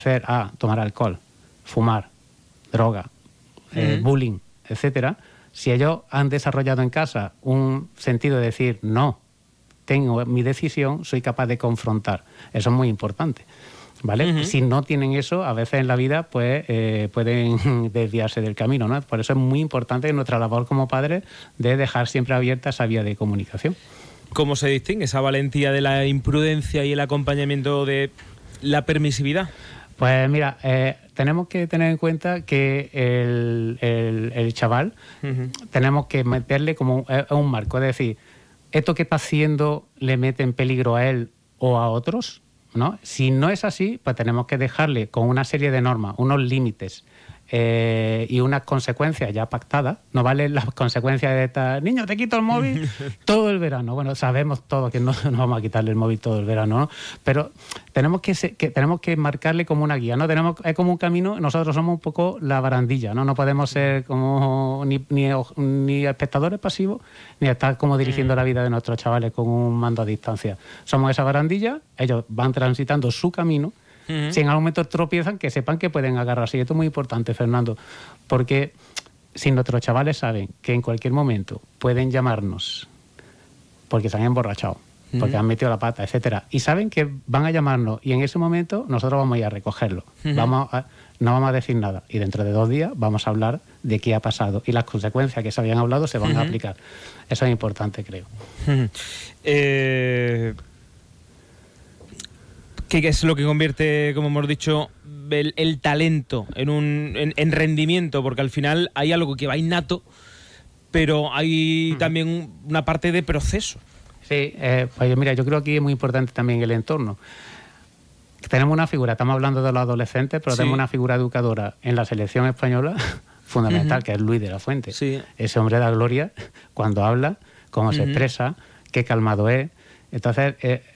a tomar alcohol, fumar, droga, bullying, etcétera, si ellos han desarrollado en casa un sentido de decir, no, tengo mi decisión, soy capaz de confrontar. Eso es muy importante, ¿vale? Si no tienen eso, a veces en la vida pues pueden desviarse del camino, ¿no? Por eso es muy importante nuestra labor como padres de dejar siempre abierta esa vía de comunicación. ¿Cómo se distingue esa valentía de la imprudencia y el acompañamiento de la permisividad? Pues mira, tenemos que tener en cuenta que el chaval tenemos que meterle como un marco, es decir, esto que está haciendo le mete en peligro a él o a otros, ¿no? Si no es así, pues tenemos que dejarle con una serie de normas, unos límites y unas consecuencias ya pactadas. No valen las consecuencias de estar, niño, te quito el móvil todo el verano. Bueno, sabemos todos que no vamos a quitarle el móvil todo el verano, ¿no? Pero tenemos que marcarle como una guía, ¿no? Es como un camino, nosotros somos un poco la barandilla, ¿no? No podemos ser como ni espectadores pasivos, ni estar como dirigiendo la vida de nuestros chavales con un mando a distancia. Somos esa barandilla, ellos van transitando su camino. Si en algún momento tropiezan, que sepan que pueden agarrarse. Y esto es muy importante, Fernando, porque si nuestros chavales saben que en cualquier momento pueden llamarnos porque se han emborrachado, porque han metido la pata, etcétera, y saben que van a llamarnos y en ese momento nosotros vamos a ir a recogerlo. No vamos a decir nada y dentro de 2 días vamos a hablar de qué ha pasado y las consecuencias que se habían hablado se van a aplicar. Eso es importante, creo. ¿Qué es lo que convierte, como hemos dicho, el talento en rendimiento? Porque al final hay algo que va innato, pero hay también una parte de proceso. Sí, pues mira, yo creo que es muy importante también el entorno. Tenemos una figura, estamos hablando de los adolescentes, pero tenemos una figura educadora en la selección española fundamental, que es Luis de la Fuente. Sí. Ese hombre da gloria cuando habla, cómo se expresa, qué calmado es. Entonces,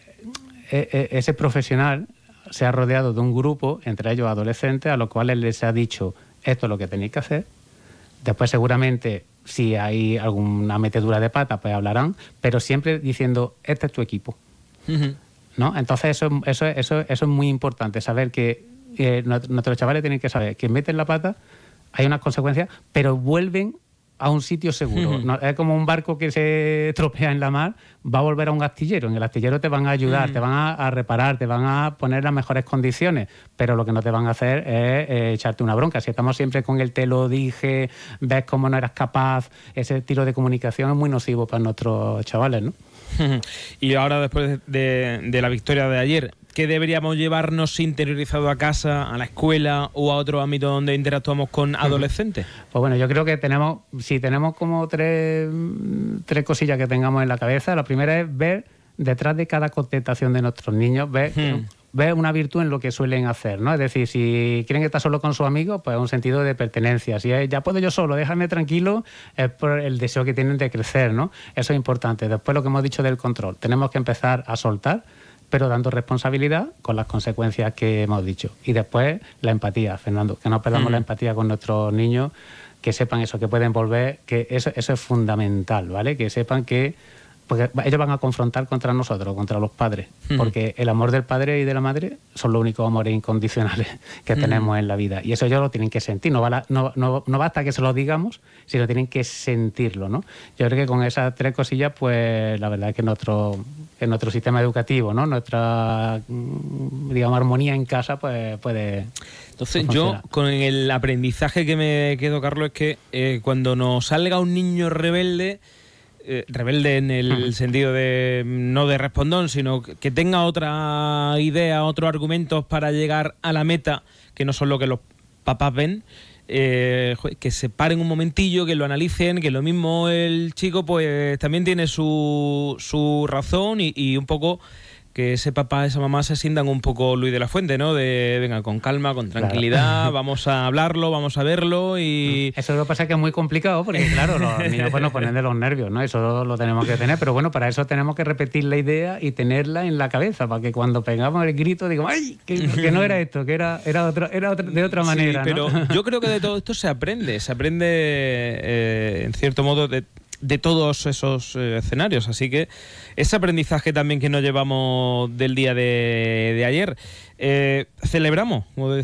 ese profesional se ha rodeado de un grupo, entre ellos adolescentes, a los cuales les ha dicho, esto es lo que tenéis que hacer. Después seguramente, si hay alguna metedura de pata, pues hablarán, pero siempre diciendo, este es tu equipo. ¿No? Entonces eso es muy importante, saber que nuestros chavales tienen que saber que meten la pata, hay unas consecuencias, pero vuelven a un sitio seguro. No, es como un barco que se tropea en la mar, va a volver a un astillero. En el astillero te van a ayudar, te van a reparar, te van a poner las mejores condiciones, pero lo que no te van a hacer es echarte una bronca. Si estamos siempre con el te lo dije, ves cómo no eras capaz, ese tiro de comunicación es muy nocivo para nuestros chavales, ¿no? Y ahora, después de la victoria de ayer, ¿qué deberíamos llevarnos interiorizado a casa, a la escuela o a otro ámbito donde interactuamos con adolescentes? Pues bueno, yo creo que tenemos como tres cosillas que tengamos en la cabeza. La primera es ver detrás de cada contestación de nuestros niños, ver una virtud en lo que suelen hacer, ¿no? Es decir, si quieren estar solo con sus amigos, pues un sentido de pertenencia. Si es, ya puedo yo solo, déjame tranquilo, es por el deseo que tienen de crecer, ¿no? Eso es importante. Después, lo que hemos dicho del control. Tenemos que empezar a soltar, pero dando responsabilidad con las consecuencias que hemos dicho. Y después, la empatía, Fernando, que no perdamos la empatía con nuestros niños, que sepan eso, que pueden volver, que eso es fundamental, ¿vale? Que sepan que porque ellos van a confrontar contra nosotros, contra los padres, porque el amor del padre y de la madre son los únicos amores incondicionales que tenemos en la vida, y eso ellos lo tienen que sentir, no basta que se lo digamos, sino tienen que sentirlo, ¿no? Yo creo que con esas 3 cosillas, pues la verdad es que nuestro sistema educativo, ¿no? Nuestra, digamos, armonía en casa, pues puede... Entonces yo, con el aprendizaje que me quedo, Carlos, es que cuando nos salga un niño rebelde en el sentido de no de respondón, sino que tenga otra idea, otros argumentos para llegar a la meta, que no son lo que los papás ven, que se paren un momentillo, que lo analicen, que lo mismo el chico pues también tiene su razón y un poco que ese papá, esa mamá se sientan un poco Luis de la Fuente, ¿no? De venga, con calma, con tranquilidad, claro. Vamos a hablarlo, vamos a verlo y... Eso lo que pasa es que es muy complicado porque, claro, los niños pues nos ponen de los nervios, ¿no? Eso lo tenemos que tener, pero bueno, para eso tenemos que repetir la idea y tenerla en la cabeza, para que cuando pegamos el grito digamos, ¡ay! Que no era esto, que era de otra manera, pero ¿no? Yo creo que de todo esto se aprende en cierto modo, de de todos esos escenarios. Así que ese aprendizaje también que nos llevamos del día de ayer, celebramos, como